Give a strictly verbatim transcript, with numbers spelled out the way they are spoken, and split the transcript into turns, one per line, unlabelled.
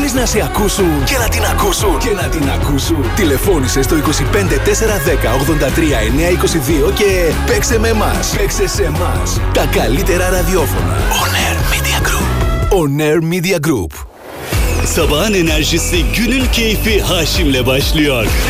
Θέλεις να σε ακούσουν και να την ακούσουν και να την ακούσουν. Τηλεφώνησε στο είκοσι πέντε τετρακόσια δέκα ογδόντα τρία εννιακόσια είκοσι δύο και παίξε με εμάς. Παίξε σε εμάς. Τα καλύτερα ραδιόφωνα. On Air Media Group. On Air Media Group.
Sabahın enerjisi, günün keyfi Haşim'le başlıyor.